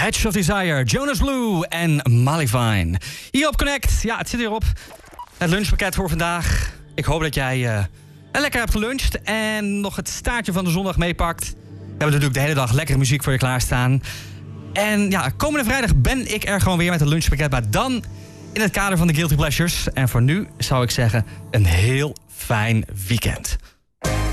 Edge of Desire, Jonas Blue en Malifine. Hier op Connect, ja, het zit hierop. Het lunchpakket voor vandaag. Ik hoop dat jij lekker hebt geluncht en nog het staartje van de zondag meepakt. We hebben natuurlijk de hele dag lekkere muziek voor je klaarstaan. En ja, komende vrijdag ben ik er gewoon weer met een lunchpakket, maar dan in het kader van de Guilty Pleasures. En voor nu zou ik zeggen, een heel fijn weekend.